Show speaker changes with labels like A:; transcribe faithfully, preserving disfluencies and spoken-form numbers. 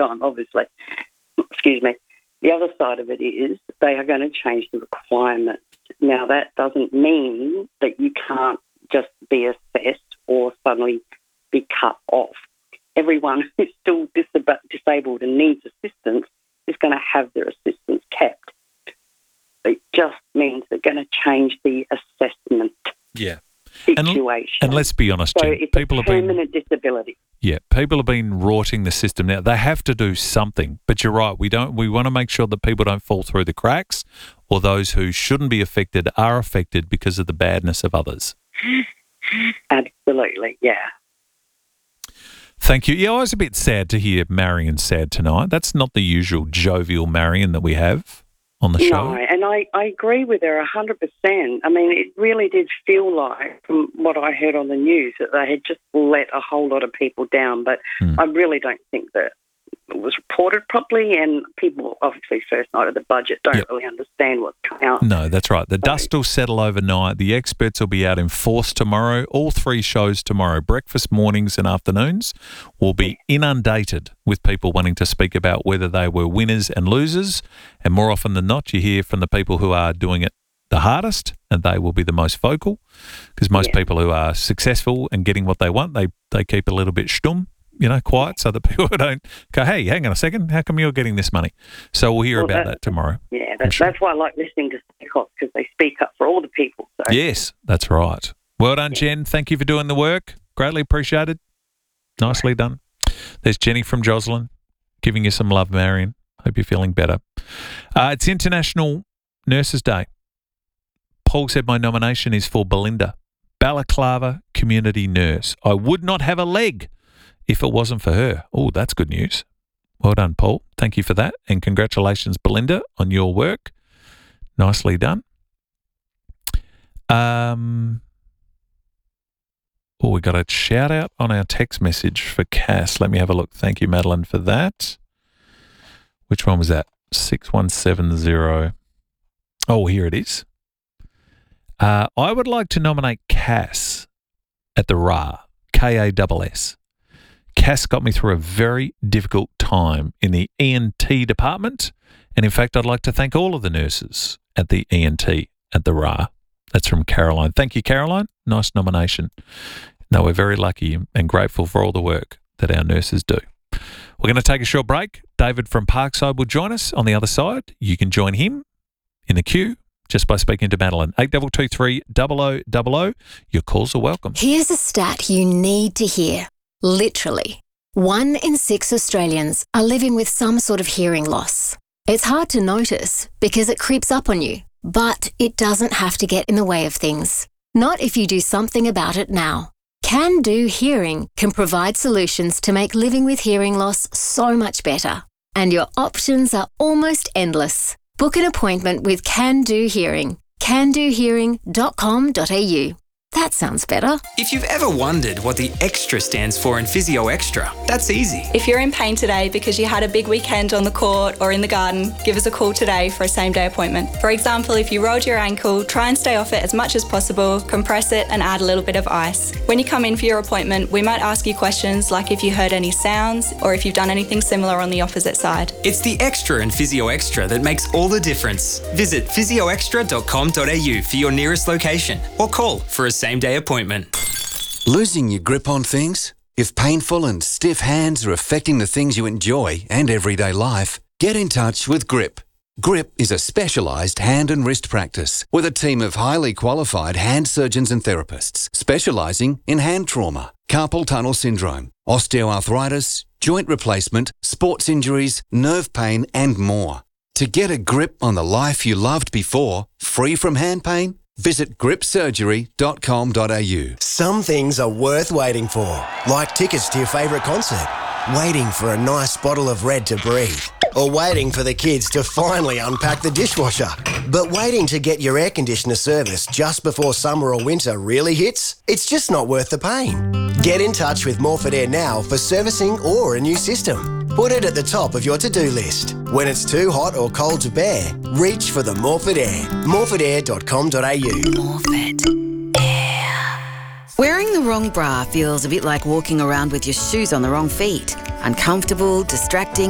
A: time, obviously. Excuse me. The other side of it is they are going to change the requirements. Now, that doesn't mean that you can't just be assessed or suddenly be cut off. Everyone who's still disab- disabled and needs assistance is going to have their assistance kept. It just means they're going to change the assessment
B: yeah.
A: situation.
B: And, and let's be honest,
A: so
B: Jen,
A: it's
B: people
A: a
B: have been
A: permanent disability.
B: Yeah, people have been rorting the system now. They have to do something, but you're right. We don't. We want to make sure that people don't fall through the cracks, or those who shouldn't be affected are affected because of the badness of others.
A: Absolutely, yeah.
B: Thank you. Yeah, I was a bit sad to hear Marion sad tonight. That's not the usual jovial Marion that we have on the show.
A: No, and I, I agree with her one hundred percent. I mean, it really did feel like, from what I heard on the news, that they had just let a whole lot of people down. But
B: Mm.
A: I really don't think that it was reported properly, and people, obviously, first night of the budget, don't
B: Yep.
A: really understand what's coming out.
B: No, that's right. The dust will settle overnight. The experts will be out in force tomorrow. All three shows tomorrow, breakfast, mornings and afternoons, will be inundated with people wanting to speak about whether they were winners and losers. And more often than not, you hear from the people who are doing it the hardest, and they will be the most vocal, because most
A: Yeah.
B: people who are successful and getting what they want, they, they keep a little bit stum, you know, quiet, so that people don't go, hey, hang on a second, how come you're getting this money? So we'll hear
A: Well,
B: about
A: that-
B: that tomorrow.
A: Yeah, that's,
B: sure.
A: that's why I like listening to Speak-Off, because they speak up for all the people. So.
B: Yes, that's right. Well done, Jen. Thank you for doing the work. Greatly appreciated. Nicely done. There's Jenny from Joslin giving you some love, Marion. Hope you're feeling better. Uh, it's International Nurses Day. Paul said my nomination is for Belinda, Balaclava community nurse. I would not have a leg if it wasn't for her. Oh, that's good news. Well done, Paul. Thank you for that. And congratulations, Belinda, on your work. Nicely done. Um, oh, we got a shout out on our text message for Cass. Let me have a look. Thank you, Madeline, for that. Which one was that? six one seven zero. Oh, here it is. Uh, I would like to nominate Cass at the R A R, K A S S. Cass got me through a very difficult time in the E N T department. And in fact, I'd like to thank all of the nurses at the E N T at the R A R. That's from Caroline. Thank you, Caroline. Nice nomination. No, we're very lucky and grateful for all the work that our nurses do. We're going to take a short break. David from Parkside will join us on the other side. You can join him in the queue just by speaking to Madeline. eight two two three, zero zero zero zero. Your calls are welcome.
C: Here's a stat you need to hear. Literally, one in six Australians are living with some sort of hearing loss. It's hard to notice because it creeps up on you, but it doesn't have to get in the way of things. Not if you do something about it now. Can Do Hearing can provide solutions to make living with hearing loss so much better. And your options are almost endless. Book an appointment with Can Do Hearing. can do hearing dot com dot a u. That sounds better.
D: If you've ever wondered what the extra stands for in Physio Extra, that's easy.
E: If you're in pain today because you had a big weekend on the court or in the garden, give us a call today for a same-day appointment. For example, if you rolled your ankle, try and stay off it as much as possible, compress it and add a little bit of ice. When you come in for your appointment, we might ask you questions like if you heard any sounds or if you've done anything similar on the opposite side.
D: It's the extra in Physio Extra that makes all the difference. Visit physio extra dot com dot a u for your nearest location or call for a same-day appointment.
F: Losing your grip on things? If painful and stiff hands are affecting the things you enjoy and everyday life, get in touch with Grip. Grip is a specialised hand and wrist practice with a team of highly qualified hand surgeons and therapists specialising in hand trauma, carpal tunnel syndrome, osteoarthritis, joint replacement, sports injuries, nerve pain and more. To get a grip on the life you loved before, free from hand pain, visit grip surgery dot com dot a u.
G: Some things are worth waiting for, like tickets to your favourite concert, waiting for a nice bottle of Red to breathe, or waiting for the kids to finally unpack the dishwasher. But waiting to get your air conditioner serviced just before summer or winter really hits? It's just not worth the pain. Get in touch with Morford Air now for servicing or a new system. Put it at the top of your to-do list. When it's too hot or cold to bear, reach for the Morford Air. morford air dot com dot a u.
H: Morford Air. Wearing the wrong bra feels a bit like walking around with your shoes on the wrong feet. Uncomfortable, distracting,